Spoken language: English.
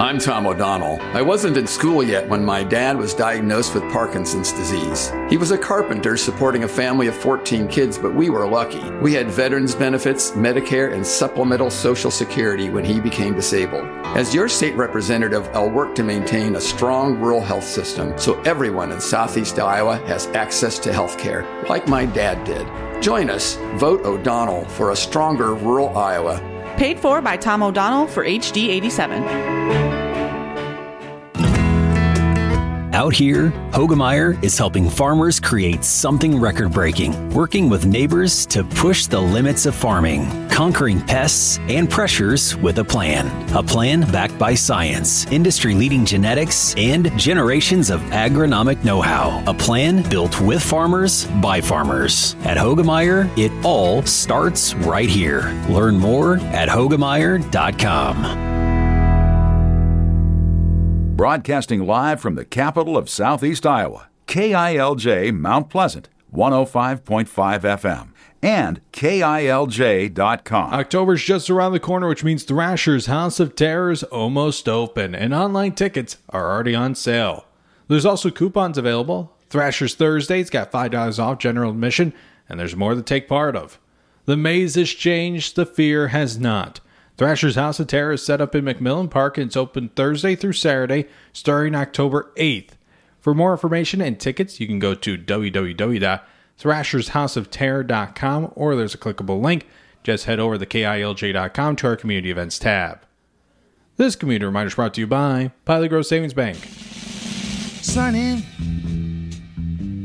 I'm Tom O'Donnell. I wasn't in school yet when my dad was diagnosed with Parkinson's disease. He was a carpenter supporting a family of 14 kids, but we were lucky. We had veterans benefits, Medicare, and supplemental Social Security when he became disabled. As your state representative, I'll work to maintain a strong rural health system so everyone in Southeast Iowa has access to health care, like my dad did. Join us. Vote O'Donnell for a stronger rural Iowa. Paid for by Tom O'Donnell for HD 87. Out here, Hoegemeyer is helping farmers create something record-breaking, working with neighbors to push the limits of farming, conquering pests and pressures with a plan. A plan backed by science, industry-leading genetics, and generations of agronomic know-how. A plan built with farmers, by farmers. At Hoegemeyer, it all starts right here. Learn more at Hoegemeyer.com. Broadcasting live from the capital of Southeast Iowa, KILJ Mount Pleasant, 105.5 FM, and KILJ.com. October's just around the corner, which means Thrasher's House of Terror is almost open, and online tickets are already on sale. There's also coupons available. Thrasher's Thursday's got $5 off general admission, and there's more to take part of. The maze has changed, the fear has not. Thrasher's House of Terror is set up in McMillan Park and it's open Thursday through Saturday, starting October 8th. For more information and tickets, you can go to www.thrashershouseofterror.com or there's a clickable link. Just head over to KILJ.com to our community events tab. This community reminder is brought to you by Pilot Grove Savings Bank. Sign in